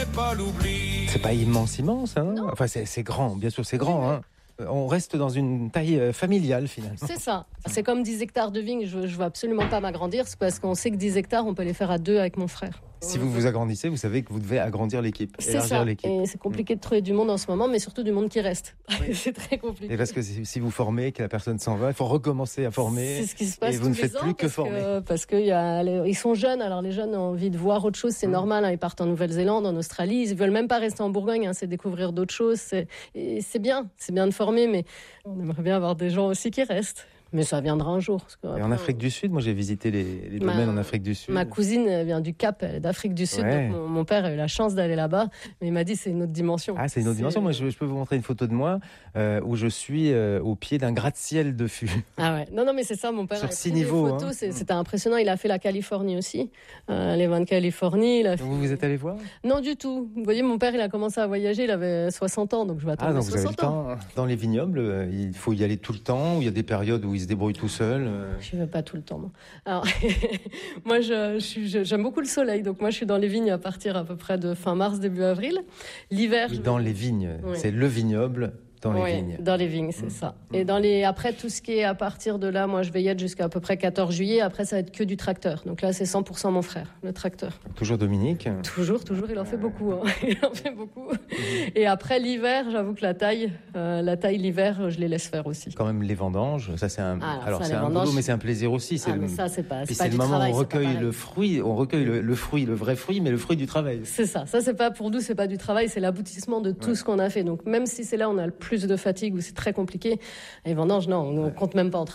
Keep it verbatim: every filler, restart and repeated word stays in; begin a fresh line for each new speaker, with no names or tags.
n'est pas l'oubli.
C'est pas immense, immense, hein. Enfin, c'est, c'est grand, bien sûr, c'est grand, hein. On reste dans une taille euh, familiale, finalement.
C'est ça. C'est comme dix hectares de vignes, je ne veux absolument pas m'agrandir, c'est parce qu'on sait que dix hectares, on peut les faire à deux avec mon frère.
Si vous vous agrandissez, vous savez que vous devez agrandir l'équipe,
C'est
élargir
ça.
l'équipe.
Et c'est compliqué de trouver du monde en ce moment, mais surtout du monde qui reste.
Oui.
C'est très compliqué.
Et parce que si si vous formez, que la personne s'en va, il faut recommencer à former.
C'est ce qui se passe
et vous
tous
ne
les
faites
ans
plus que
parce
former.
Que, parce qu'ils sont jeunes, alors les jeunes ont envie de voir autre chose, c'est mmh. normal. Hein, ils partent en Nouvelle-Zélande, en Australie, ils ne veulent même pas rester en Bourgogne, hein, c'est découvrir d'autres choses. C'est, et c'est bien, c'est bien de former, mais on aimerait bien avoir des gens aussi qui restent. Mais ça viendra un jour. Parce que après,
et en Afrique du Sud, moi j'ai visité les, les
ma,
domaines en Afrique du Sud.
Ma cousine elle vient du Cap, elle est d'Afrique du Sud.
Ouais.
Donc mon, mon père a eu la chance d'aller là-bas, mais il m'a dit c'est une autre dimension.
Ah, c'est une autre
c'est...
dimension. Moi, je, je peux vous montrer une photo de moi euh, où je suis euh, au pied d'un gratte-ciel de fût.
Ah ouais. Non, non, mais c'est ça. Mon père
Sur
a
six
pris
niveaux.
Des photos,
hein.
c'est, c'était impressionnant. Il a fait la Californie aussi, euh, les vins de Californie. Il a fait...
Vous vous êtes allé voir?
Non, du tout. Vous voyez, mon père, il a commencé à voyager. Il avait soixante ans, donc je vais attendre
ah, donc
soixante
vous avez
ans.
le temps. Dans les vignobles, euh, il faut y aller tout le temps. Ou il y a des périodes où il se débrouille tout seul. Euh...
Je ne vais pas tout le temps. Non. Alors, moi, je, je, je, j'aime beaucoup le soleil, donc moi, je suis dans les vignes à partir à peu près de fin mars, début avril. L'hiver,
oui,
je
dans
vais...
les vignes,
oui.
C'est le vignoble. Dans les
oui,
vignes.
Dans les vignes, c'est mmh. ça. Et dans les, après, tout ce qui est à partir de là, moi, je vais y être jusqu'à à peu près quatorze juillet. Après, ça va être que du tracteur. Donc là, c'est cent pour cent mon frère, le tracteur.
Toujours Dominique?
Toujours, toujours. Il en fait beaucoup. Hein. Il en fait beaucoup. Mmh. Et après, l'hiver, j'avoue que la taille, euh, la taille, l'hiver, je les laisse faire aussi.
Quand même, les vendanges, ça, c'est un,
ah,
alors,
ça,
c'est un
vendanges...
boulot, mais c'est un plaisir aussi. C'est
ah,
le...
mais ça, c'est pas, c'est
Puis
pas
c'est
du
le moment
travail,
où on recueille le fruit, on recueille le, le fruit, le vrai fruit, mais le fruit du travail.
C'est ça. Ça, c'est pas, pour nous, c'est pas du travail, c'est l'aboutissement de tout ouais. ce qu'on a fait. Donc, même si c'est là, on a le plus de fatigue ou c'est très compliqué. Les vendanges, non, on ne compte même pas en